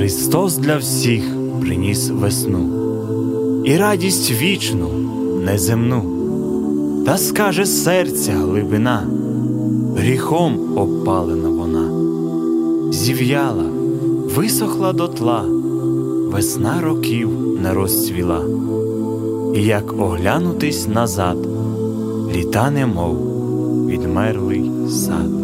Христос для всіх приніс весну і радість вічну, неземну. Та скаже серця глибина, гріхом обпалена вона. Зів'яла, висохла дотла, весна років не розцвіла. І як оглянутись назад, літа немов відмерлий сад.